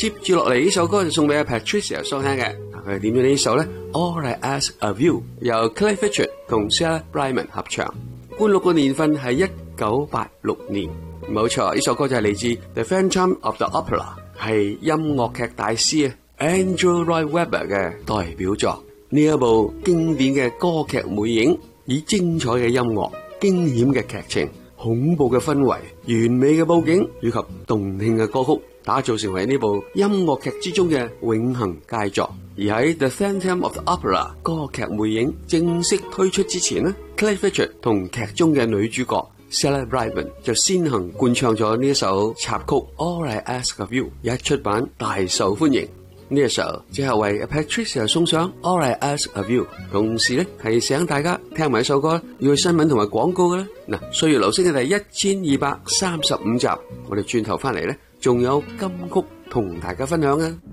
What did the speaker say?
接住落嚟呢首歌就送俾阿 Patricia 收聽嘅，佢係點咗呢首咧 All I Ask of You， 由 Cliff Richard 同 Sarah Brightman 合唱，灌錄嘅年份係1986年，冇錯，呢首歌就係嚟自 The Phantom of the Opera， 係音樂劇大師Andrew Lloyd Webber 嘅代表作。呢一部經典嘅歌劇魅影，以精彩嘅音樂、驚險嘅劇情、恐怖嘅氛圍、完美嘅佈景以及動聽嘅歌曲，打造成為呢部音樂劇之中嘅永恆佳作。而喺 The Phantom of the Opera 歌劇魅影正式推出之前呢， Cliff Richard 同劇中嘅女主角 Sarah Brightman 就先行灌唱咗呢一首插曲 All I Ask of You， 一出版大受歡迎。呢個時候只係為 Patricia 送上 All I Ask of You， 同時咧提醒大家聽埋一首歌要去新聞同埋廣告嘅啦。嗱，歲月留聲嘅第1235集，我哋轉頭翻嚟咧，仲有金曲同大家分享啊！